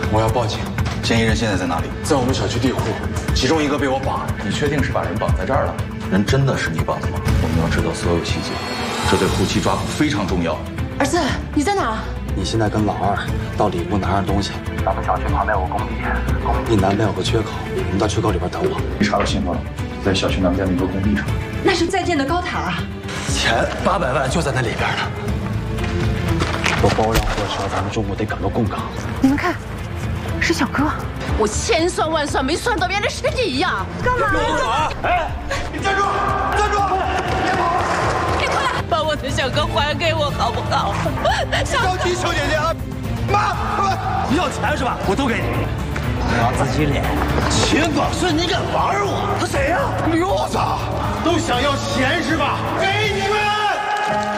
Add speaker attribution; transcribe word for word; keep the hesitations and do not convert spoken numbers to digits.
Speaker 1: 我要报警。
Speaker 2: 嫌疑人现在在哪里？
Speaker 1: 在我们小区地库，其中一个被我绑。
Speaker 2: 你确定是把人绑在这儿了？人真的是你绑的吗？我们要知道所有细节，这对后期抓捕非常重要。
Speaker 3: 儿子，你在哪？
Speaker 4: 你现在跟老二到里部拿上东西。咱们小区旁边有个工地，工地南边有个缺口，你们到缺口里边等我。
Speaker 2: 没查到信号，在小区南边的一个工地上。
Speaker 3: 那是在建的高塔。
Speaker 4: 钱八百万就在那里边呢。有包让货车，咱们中午得赶到贡港。
Speaker 3: 你们看，是小哥。我千算万算没算到，原来是你呀！干嘛呀？
Speaker 1: 哎，你站住！站住！别跑！
Speaker 3: 你快把我的小哥还给我，好不好？
Speaker 1: 着急，小姐姐啊！妈，
Speaker 4: 你要钱是吧？我都给你。我自己脸。
Speaker 1: 钱绑顺，你敢玩我？他谁呀？刘子，都想要钱是吧？给你们！